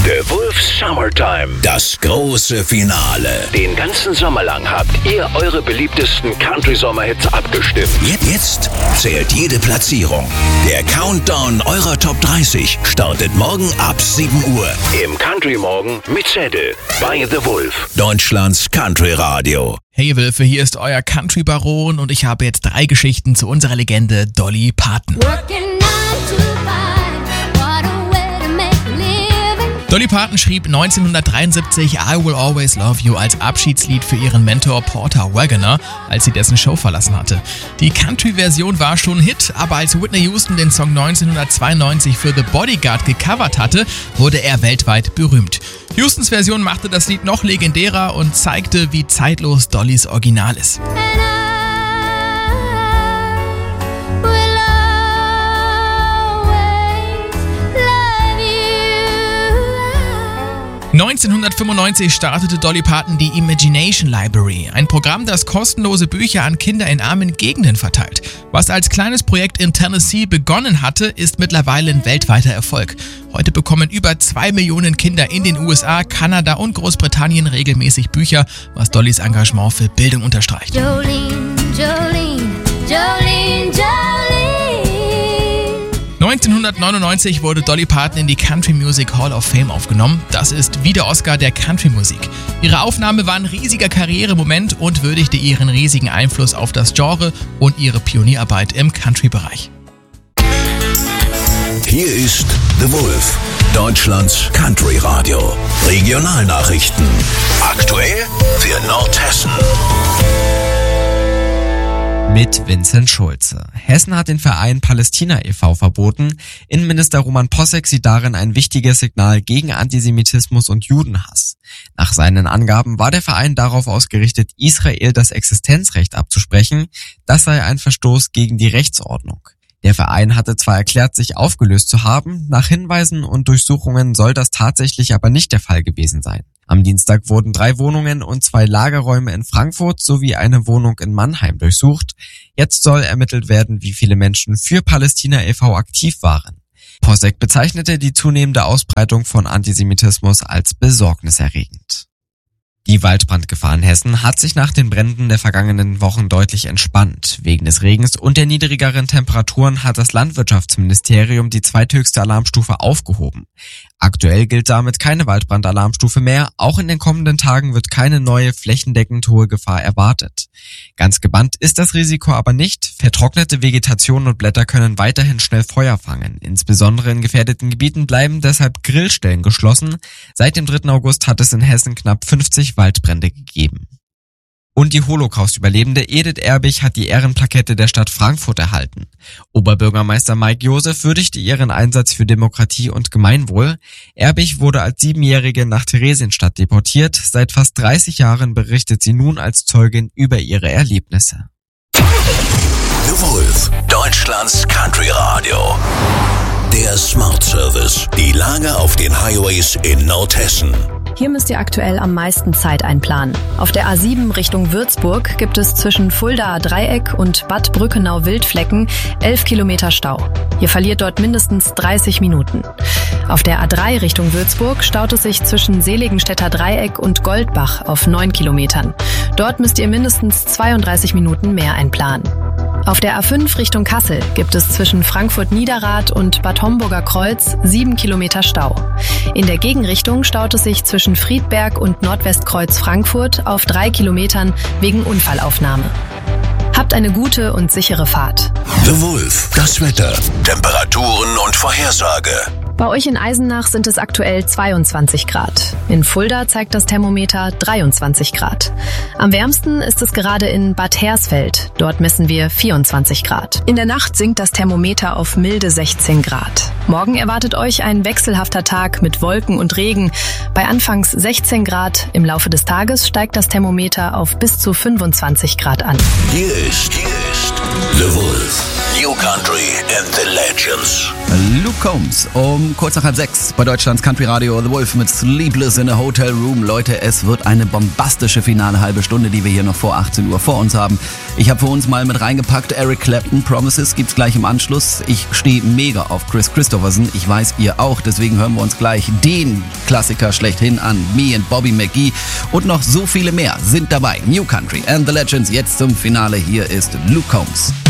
The Wolf's Summertime. Das große Finale. Den ganzen Sommer lang habt ihr eure beliebtesten Country-Sommerhits abgestimmt. Jetzt zählt jede Platzierung. Der Countdown eurer Top 30 startet morgen ab 7 Uhr. Im Country Morgen mit Zettel. Bei The Wolf. Deutschlands Country Radio. Hey Wölfe, hier ist euer Country-Baron und ich habe jetzt 3 Geschichten zu unserer Legende Dolly Parton. Dolly Parton schrieb 1973 I Will Always Love You als Abschiedslied für ihren Mentor Porter Wagoner, als sie dessen Show verlassen hatte. Die Country-Version war schon ein Hit, aber als Whitney Houston den Song 1992 für The Bodyguard gecovert hatte, wurde er weltweit berühmt. Houstons Version machte das Lied noch legendärer und zeigte, wie zeitlos Dollys Original ist. 1995 startete Dolly Parton die Imagination Library, ein Programm, das kostenlose Bücher an Kinder in armen Gegenden verteilt. Was als kleines Projekt in Tennessee begonnen hatte, ist mittlerweile ein weltweiter Erfolg. Heute bekommen über 2 Millionen Kinder in den USA, Kanada und Großbritannien regelmäßig Bücher, was Dollys Engagement für Bildung unterstreicht. Jolene, Jolene, Jolene, Jolene. 1999 wurde Dolly Parton in die Country Music Hall of Fame aufgenommen. Das ist wie der Oscar der Country-Musik. Ihre Aufnahme war ein riesiger Karrieremoment und würdigte ihren riesigen Einfluss auf das Genre und ihre Pionierarbeit im Country-Bereich. Hier ist The Wolf, Deutschlands Country Radio. Regionalnachrichten. Aktuell für Nordhessen. Mit Vincent Schulze. Hessen hat den Verein Palästina e.V. verboten. Innenminister Roman Posek sieht darin ein wichtiges Signal gegen Antisemitismus und Judenhass. Nach seinen Angaben war der Verein darauf ausgerichtet, Israel das Existenzrecht abzusprechen. Das sei ein Verstoß gegen die Rechtsordnung. Der Verein hatte zwar erklärt, sich aufgelöst zu haben, nach Hinweisen und Durchsuchungen soll das tatsächlich aber nicht der Fall gewesen sein. Am Dienstag wurden 3 Wohnungen und 2 Lagerräume in Frankfurt sowie eine Wohnung in Mannheim durchsucht. Jetzt soll ermittelt werden, wie viele Menschen für Palästina e.V. aktiv waren. Posek bezeichnete die zunehmende Ausbreitung von Antisemitismus als besorgniserregend. Die Waldbrandgefahr in Hessen hat sich nach den Bränden der vergangenen Wochen deutlich entspannt. Wegen des Regens und der niedrigeren Temperaturen hat das Landwirtschaftsministerium die zweithöchste Alarmstufe aufgehoben. Aktuell gilt damit keine Waldbrandalarmstufe mehr. Auch in den kommenden Tagen wird keine neue flächendeckend hohe Gefahr erwartet. Ganz gebannt ist das Risiko aber nicht. Vertrocknete Vegetation und Blätter können weiterhin schnell Feuer fangen. Insbesondere in gefährdeten Gebieten bleiben deshalb Grillstellen geschlossen. Seit dem 3. August hat es in Hessen knapp 50 Waldbrände gegeben. Und die Holocaust-Überlebende Edith Erbich hat die Ehrenplakette der Stadt Frankfurt erhalten. Oberbürgermeister Mike Josef würdigte ihren Einsatz für Demokratie und Gemeinwohl. Erbich wurde als 7-Jährige nach Theresienstadt deportiert. Seit fast 30 Jahren berichtet sie nun als Zeugin über ihre Erlebnisse. The Wolf, Deutschlands Country Radio. Der Smart Service. Die Lage auf den Highways in Nordhessen. Hier müsst ihr aktuell am meisten Zeit einplanen. Auf der A7 Richtung Würzburg gibt es zwischen Fuldaer Dreieck und Bad Brückenau-Wildflecken 11 Kilometer Stau. Ihr verliert dort mindestens 30 Minuten. Auf der A3 Richtung Würzburg staut es sich zwischen Seligenstädter Dreieck und Goldbach auf 9 Kilometern. Dort müsst ihr mindestens 32 Minuten mehr einplanen. Auf der A5 Richtung Kassel gibt es zwischen Frankfurt-Niederrad und Bad Homburger Kreuz 7 Kilometer Stau. In der Gegenrichtung staut es sich zwischen Friedberg und Nordwestkreuz Frankfurt auf 3 Kilometern wegen Unfallaufnahme. Habt eine gute und sichere Fahrt. The Wolf, das Wetter, Temperaturen und Vorhersage. Bei euch in Eisenach sind es aktuell 22 Grad. In Fulda zeigt das Thermometer 23 Grad. Am wärmsten ist es gerade in Bad Hersfeld. Dort messen wir 24 Grad. In der Nacht sinkt das Thermometer auf milde 16 Grad. Morgen erwartet euch ein wechselhafter Tag mit Wolken und Regen. Bei anfangs 16 Grad, im Laufe des Tages steigt das Thermometer auf bis zu 25 Grad an. Hier ist The Wolf, New Country and the Legends. Luke Combs um kurz nach 5:30 bei Deutschlands Country Radio The Wolf mit Sleepless in a Hotel Room. Leute, es wird eine bombastische finale halbe Stunde, die wir hier noch vor 18 Uhr vor uns haben. Ich habe für uns mal mit reingepackt, Eric Clapton, Promises gibt's gleich im Anschluss. Ich stehe mega auf Chris Christopherson, ich weiß ihr auch, deswegen hören wir uns gleich den Klassiker schlechthin an. Me and Bobby McGee und noch so viele mehr sind dabei. New Country and the Legends jetzt zum Finale. Hier ist Luke Combs.